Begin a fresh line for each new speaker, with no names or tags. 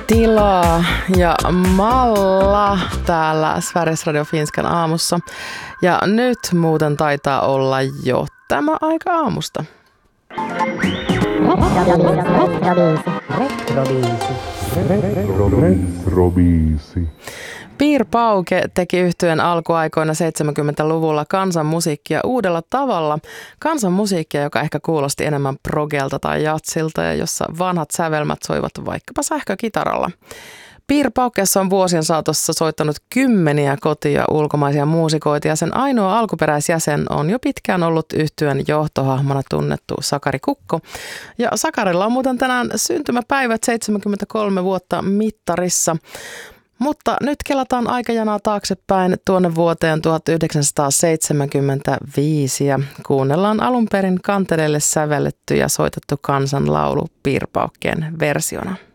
Tilaa ja Malla täällä Sveriges Radio Finskan aamussa. Ja nyt muuten taitaa olla jo tämä aika aamusta.
Retrobiisi.
Pier Pauke teki yhtyeen alkuaikoina 70-luvulla kansanmusiikkia uudella tavalla. Kansanmusiikkia, joka ehkä kuulosti enemmän progelta tai jatsilta ja jossa vanhat sävelmät soivat vaikkapa sähkökitaralla. Pier Paukessa on vuosien saatossa soittanut kymmeniä koti- ja ulkomaisia muusikoita ja sen ainoa alkuperäisjäsen on jo pitkään ollut yhtyeen johtohahmona tunnettu Sakari Kukko. Ja Sakarilla on muuten tänään syntymäpäivät 73 vuotta mittarissa. Mutta nyt kelataan aikajanaa taaksepäin tuonne vuoteen 1975 ja kuunnellaan alun perin kanteleille sävelletty ja soitettu kansanlaulu Pier Paukkeen versiona.